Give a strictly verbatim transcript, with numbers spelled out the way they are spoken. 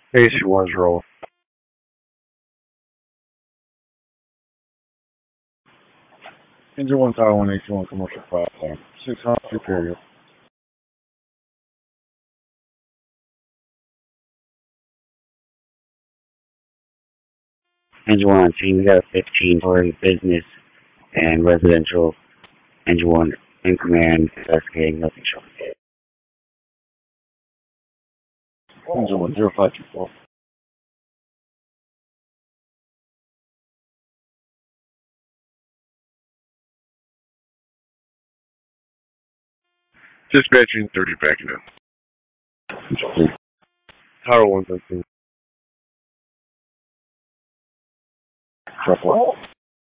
Station one's roll. Engine one Tower one eighty-one commercial platform. Six hundred Superior. Engine one team, we got a fifteen story business and residential. Engine one in command, investigating, nothing short. Engine one zero five two four. Dispatching thirty backing up. Tower one thirteen. Truck one.